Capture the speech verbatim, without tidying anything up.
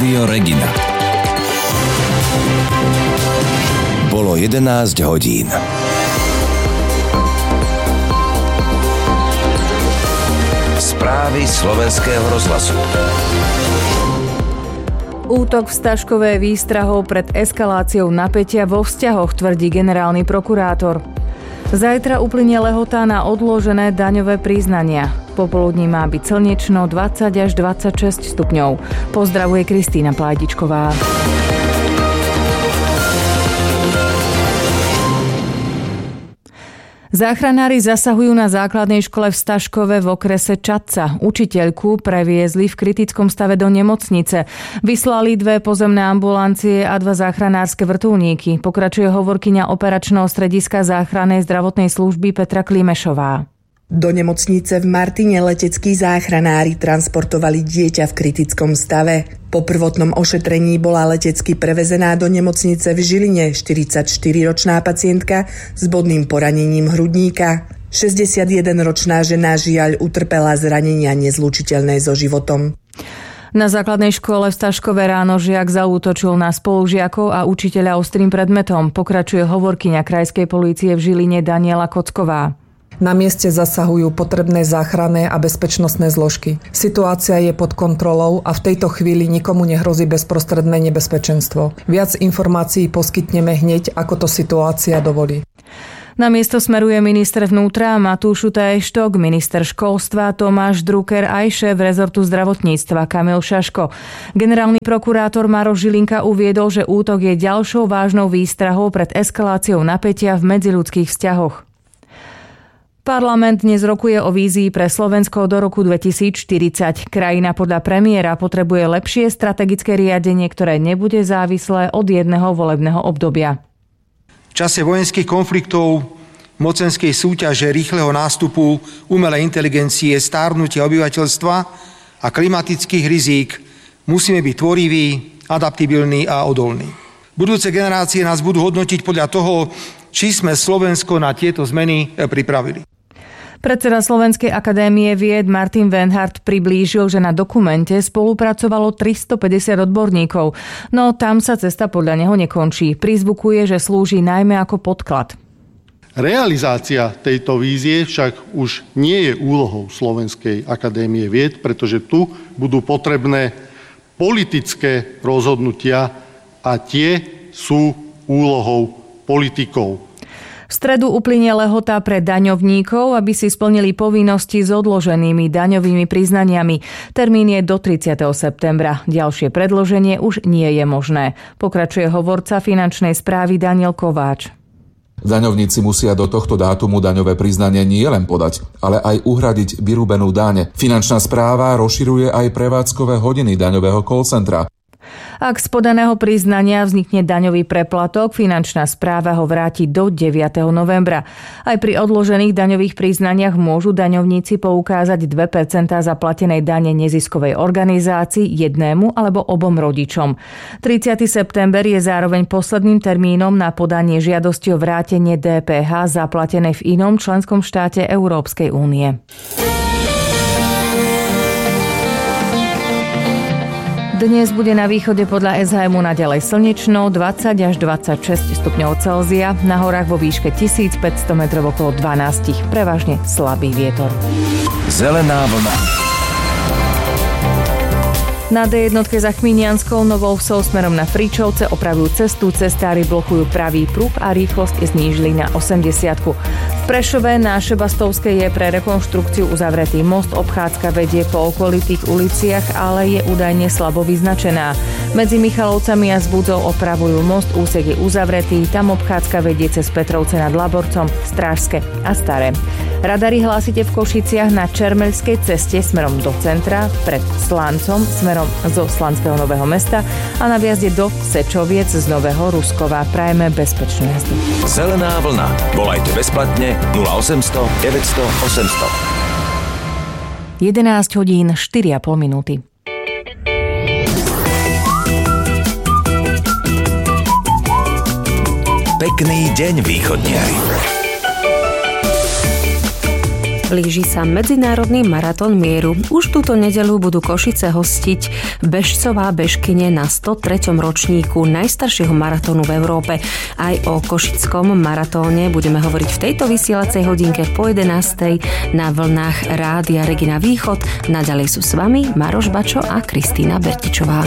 Rádio Regina. Bolo jedenásť hodín. Správy slovenského rozhlasu. Útok v Staškove je výstrahou pred eskaláciou napätia vo vzťahoch, tvrdí generálny prokurátor. Zajtra uplynie lehota na odložené daňové priznania. Popoludní má byť slnečno dvadsať až dvadsaťšesť stupňov. Pozdravuje Kristína Plajdičková. Záchranári zasahujú na základnej škole v Staškove v okrese Čadca. Učiteľku previezli v kritickom stave do nemocnice. Vyslali dve pozemné ambulancie a dva záchranárske vrtuľníky. Pokračuje hovorkyňa operačného strediska záchrannej zdravotnej služby Petra Klimešová. Do nemocnice v Martine leteckí záchranári transportovali dieťa v kritickom stave. Po prvotnom ošetrení bola letecky prevezená do nemocnice v Žiline štyridsaťštyriročná pacientka s bodným poranením hrudníka. šesťdesiatjedenročná žena žiaľ utrpela zranenia nezlučiteľné so životom. Na základnej škole v Staškove ráno žiak zaútočil na spolužiakov a učiteľa ostrým predmetom. Pokračuje hovorkyňa krajskej polície v Žiline Daniela Kocková. Na mieste zasahujú potrebné záchranné a bezpečnostné zložky. Situácia je pod kontrolou a v tejto chvíli nikomu nehrozí bezprostredné nebezpečenstvo. Viac informácií poskytneme hneď, ako to situácia dovolí. Na miesto smeruje minister vnútra Matúš Šutaj-Štok, minister školstva Tomáš Drucker aj šéf rezortu zdravotníctva Kamil Šaško. Generálny prokurátor Maroš Žilinka uviedol, že útok je ďalšou vážnou výstrahou pred eskaláciou napätia v medziľudských vzťahoch. Parlament dnes rokuje o vízii pre Slovensko do roku dvetisícštyridsať. Krajina podľa premiéra potrebuje lepšie strategické riadenie, ktoré nebude závislé od jedného volebného obdobia. V čase vojenských konfliktov, mocenskej súťaže, rýchleho nástupu umelej inteligencie, stárnutia obyvateľstva a klimatických rizík musíme byť tvoriví, adaptibilní a odolní. Budúce generácie nás budú hodnotiť podľa toho, či sme Slovensko na tieto zmeny pripravili. Predseda Slovenskej akadémie vied Martin Wenhardt priblížil, že na dokumente spolupracovalo tristopäťdesiat odborníkov, no tam sa cesta podľa neho nekončí. Prizvukuje, že slúži najmä ako podklad. Realizácia tejto vízie však už nie je úlohou Slovenskej akadémie vied, pretože tu budú potrebné politické rozhodnutia a tie sú úlohou politikov. V stredu uplynie lehota pre daňovníkov, aby si splnili povinnosti s odloženými daňovými priznaniami. Termín je do tridsiateho septembra. Ďalšie predĺženie už nie je možné. Pokračuje hovorca finančnej správy Daniel Kováč. Daňovníci musia do tohto dátumu daňové priznanie nielen podať, ale aj uhradiť vyrúbenú daň. Finančná správa rozširuje aj prevádzkové hodiny daňového call centra. Ak z podaného priznania vznikne daňový preplatok, finančná správa ho vráti do deviateho novembra. Aj pri odložených daňových priznaniach môžu daňovníci poukázať dve percentá zaplatenej dane neziskovej organizácii jednému alebo obom rodičom. tridsiateho september je zároveň posledným termínom na podanie žiadosti o vrátenie dé pé há zaplatenej v inom členskom štáte Európskej únie. Dnes bude na východe podľa es há emu naďalej slnečno, dvadsať až dvadsaťšesť stupňov Celzia, na horách vo výške tisícpäťsto metrov okolo dvanásť, prevažne slabý vietor. Zelená vlna. Na dé jednotke za Chminianskou Novou Vsou smerom na Fričovce opravujú cestu, cestári blokujú pravý pruh a rýchlosť znížili na osemdesiatku. V Prešove na Šebastovskej je pre rekonštrukciu uzavretý most, obchádzka vedie po okolitých uliciach, ale je údajne slabo vyznačená. Medzi Michalovcami a Zbudzou opravujú most, úsek je uzavretý, tam obchádzka vedie cez Petrovce nad Laborcom, Strážske a Staré. Radary hlásite v Košiciach na Čermeľskej ceste smerom do centra, pred Slancom smerom zo Slanského Nového Mesta a na vjazde do Sečoviec z Nového Ruskova. Prajeme bezpečnú jazdu. Zelená vlna. Volajte bezplatne nula osemsto deväťsto osemsto. jedenásť hodín štyri a pol minúty. Pekný deň, východniari. Blíži sa Medzinárodný maratón mieru. Už túto nedeľu budú Košice hostiť bežcová bežkyne na sto treťom ročníku najstaršieho maratónu v Európe. Aj o košickom maratóne budeme hovoriť v tejto vysielacej hodinke po jedenástej na vlnách Rádia Regina Východ. Naďalej sú s vami Maroš Bačo a Kristýna Bertičová.